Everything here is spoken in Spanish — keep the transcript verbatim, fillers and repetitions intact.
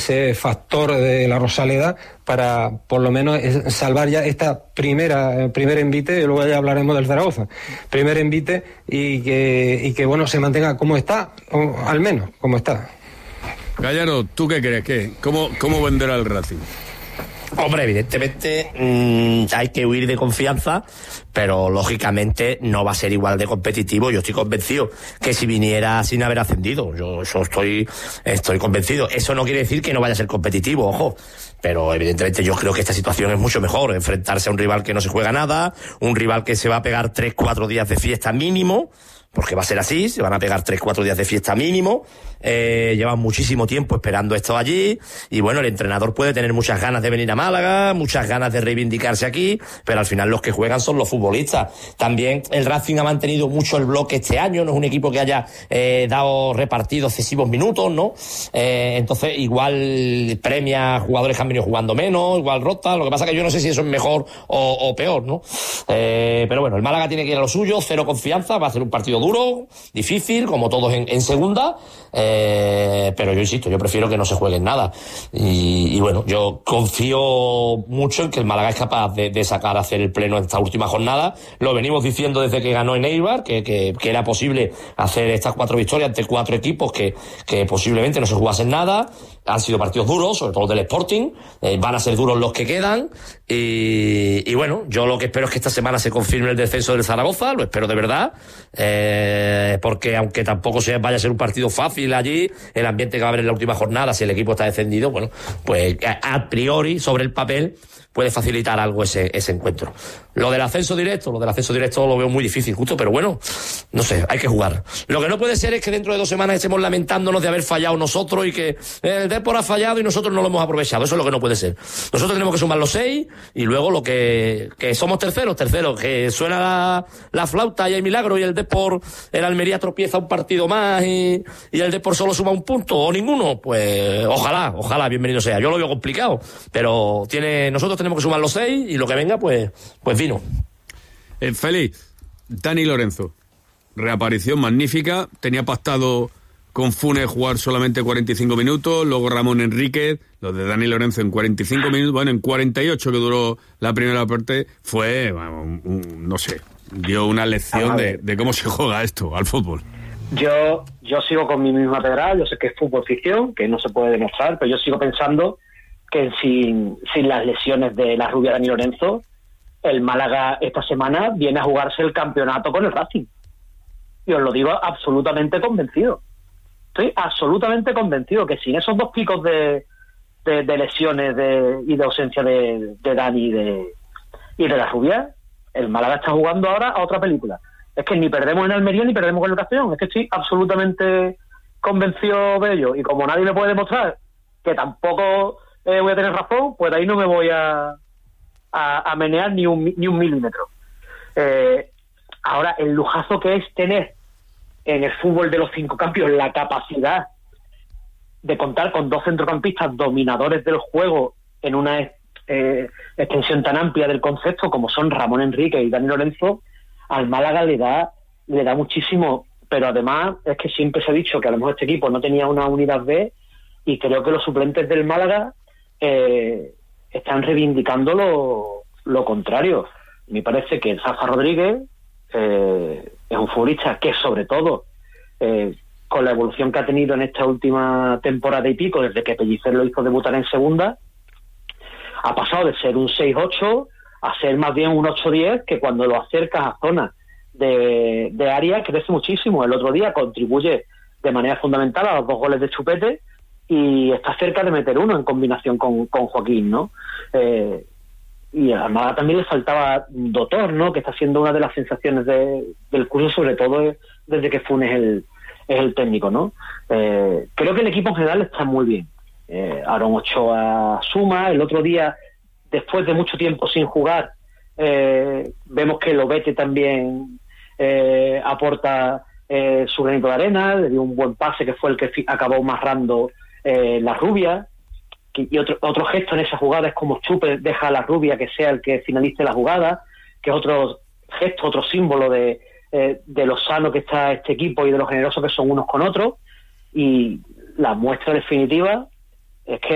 ese factor de la Rosaleda para por lo menos salvar ya esta primera primer envite, y luego ya hablaremos del Zaragoza, primer envite, y que, y que bueno, se mantenga como está, o al menos como está. Gallardo, ¿tú qué crees? ¿Qué? ¿Cómo, cómo venderá el Racing? Hombre, evidentemente mmm, hay que huir de confianza, pero lógicamente no va a ser igual de competitivo. Yo estoy convencido que si viniera sin haber ascendido, yo eso estoy, estoy convencido. Eso no quiere decir que no vaya a ser competitivo, ojo. Pero evidentemente yo creo que esta situación es mucho mejor. Enfrentarse a un rival que no se juega nada, un rival que se va a pegar tres, cuatro días de fiesta mínimo, porque va a ser así, se van a pegar tres, cuatro días de fiesta mínimo. Eh, llevan muchísimo tiempo esperando esto allí, y bueno, el entrenador puede tener muchas ganas de venir a Málaga, muchas ganas de reivindicarse aquí, pero al final los que juegan son los futbolistas. También el Racing ha mantenido mucho el bloque este año, no es un equipo que haya eh, dado repartidos excesivos minutos, ¿no? Eh, entonces igual premia a jugadores que han venido jugando menos, igual rota, lo que pasa que yo no sé si eso es mejor o, o peor, ¿no? Eh, pero bueno, el Málaga tiene que ir a lo suyo, cero confianza, va a ser un partido duro, difícil, como todos en, en segunda, eh, pero yo insisto, yo prefiero que no se juegue nada, y, y bueno, yo confío mucho en que el Málaga es capaz de, de sacar a hacer el pleno en esta última jornada. Lo venimos diciendo desde que ganó en Eibar, que, que, que era posible hacer estas cuatro victorias ante cuatro equipos que, que posiblemente no se jugasen nada. Han sido partidos duros, sobre todo del Sporting, eh, van a ser duros los que quedan, y, y bueno, yo lo que espero es que esta semana se confirme el descenso del Zaragoza, lo espero de verdad, eh, porque aunque tampoco sea, vaya a ser un partido fácil allí, el ambiente que va a haber en la última jornada, si el equipo está descendido, bueno, pues a, a priori, sobre el papel, puede facilitar algo ese, ese encuentro. Lo del ascenso directo, lo del ascenso directo lo veo muy difícil, justo, pero bueno, no sé, hay que jugar. Lo que no puede ser es que dentro de dos semanas estemos lamentándonos de haber fallado nosotros y que el Depor ha fallado y nosotros no lo hemos aprovechado. Eso es lo que no puede ser. Nosotros tenemos que sumar los seis, y luego lo que, que somos terceros, terceros, que suena la, la flauta y hay milagro, y el Depor, el Almería tropieza un partido más y, y el Depor solo suma un punto o ninguno, pues ojalá, ojalá, bienvenido sea. Yo lo veo complicado, pero tiene, nosotros tenemos que sumar los seis, y lo que venga, pues, pues vino. Eh, Félix, Dani Lorenzo, reaparición magnífica, tenía pactado con Funes jugar solamente cuarenta y cinco minutos, luego Ramón Enríquez, lo de Dani Lorenzo en cuarenta y cinco minutos, bueno, en cuarenta y ocho que duró la primera parte, fue, bueno, un, un, no sé, dio una lección de, de cómo se juega esto, al fútbol. Yo, yo sigo con mi misma pedra, yo sé que es fútbol ficción, que no se puede demostrar, pero yo sigo pensando que sin, sin las lesiones de la rubia Dani Lorenzo, el Málaga esta semana viene a jugarse el campeonato con el Racing. Y os lo digo absolutamente convencido. Estoy absolutamente convencido que sin esos dos picos de, de, de lesiones de, y de ausencia de, de Dani y de, y de la rubia, el Málaga está jugando ahora a otra película. Es que ni perdemos en Almería ni perdemos con el Castellón. Es que estoy absolutamente convencido de ello. Y como nadie me puede demostrar que tampoco eh, voy a tener razón, pues de ahí no me voy a, a, a menear ni un, ni un milímetro. Eh, ahora, el lujazo que es tener en el fútbol de los cinco campios la capacidad de contar con dos centrocampistas dominadores del juego en una eh, extensión tan amplia del concepto como son Ramón Enríquez y Dani Lorenzo, al Málaga le da le da muchísimo. Pero además es que siempre se ha dicho que a lo mejor este equipo no tenía una unidad B, y creo que los suplentes del Málaga eh, están reivindicando lo, lo contrario. Me parece que Zafa Rodríguez eh, es un futbolista que, sobre todo eh, con la evolución que ha tenido en esta última temporada y pico, desde que Pellicer lo hizo debutar en segunda, ha pasado de ser un seis ocho a ser más bien un ocho diez, que cuando lo acercas a zonas de, de área crece muchísimo. El otro día contribuye de manera fundamental a los dos goles de Chupete, y está cerca de meter uno en combinación con, con Joaquín, ¿no? Eh, y a Málaga también le faltaba Dotor, ¿no? Que está siendo una de las sensaciones de, del curso, sobre todo desde que Funes es el, es el técnico, ¿no? Eh, creo que el equipo en general está muy bien. Eh, Aaron Ochoa suma. El otro día, después de mucho tiempo sin jugar, eh, vemos que Lobete también eh, aporta eh, su granito de arena, le dio un buen pase que fue el que fi- acabó amarrando eh, la rubia. Y otro, otro gesto en esa jugada es como Chupe deja a la rubia que sea el que finalice la jugada, que es otro gesto, otro símbolo de, eh, de lo sano que está este equipo y de lo generoso que son unos con otros. Y la muestra definitiva es que